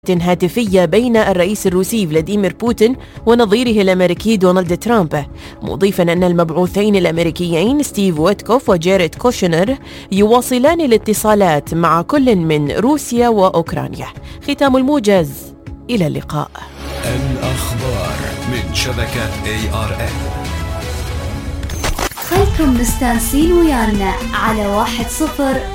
هاتفية بين الرئيس الروسي فلاديمير بوتين ونظيره الأمريكي دونالد ترامب، مضيفاً أن المبعوثين الأمريكيين ستيف ويتكوف وجاريد كوشنر يواصلان الاتصالات مع كل من روسيا وأوكرانيا. ختام الموجز، إلى اللقاء. الأخبار من شبكة ARN. خلكم مستانسين ويانا على 10